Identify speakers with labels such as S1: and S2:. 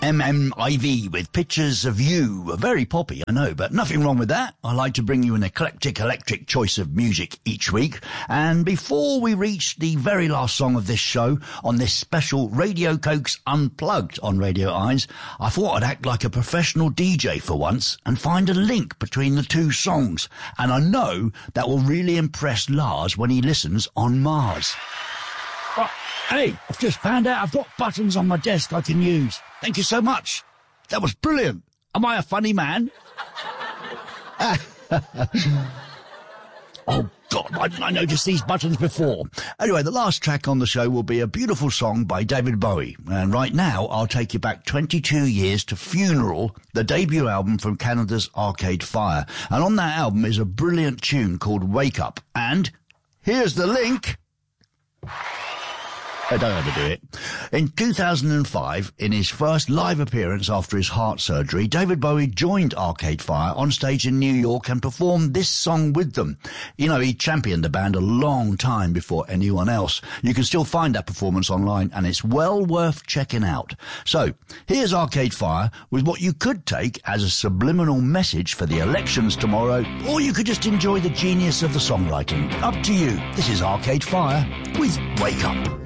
S1: MMIV with Pictures of You. Very poppy, I know, but nothing wrong with that. I like to bring you an eclectic electric choice of music each week. And before we reach the very last song of this show on this special Radio Cokes Unplugged on Radio Eyes, I thought I'd act like a professional DJ for once and find a link between the two songs. And I know that will really impress Lars when he listens on Mars. Oh, hey, I've just found out I've got buttons on my desk I can use. Thank you so much. That was brilliant. Am I a funny man? Oh, God, why didn't I notice these buttons before? Anyway, the last track on the show will be a beautiful song by David Bowie. And right now, I'll take you back 22 years to Funeral, the debut album from Canada's Arcade Fire. And on that album is a brilliant tune called Wake Up. And here's the link. I don't know how to do it. In 2005, in his first live appearance after his heart surgery, David Bowie joined Arcade Fire on stage in New York and performed this song with them. You know, he championed the band a long time before anyone else. You can still find that performance online, and it's well worth checking out. So, here's Arcade Fire with what you could take as a subliminal message for the elections tomorrow, or you could just enjoy the genius of the songwriting. Up to you. This is Arcade Fire with Wake Up.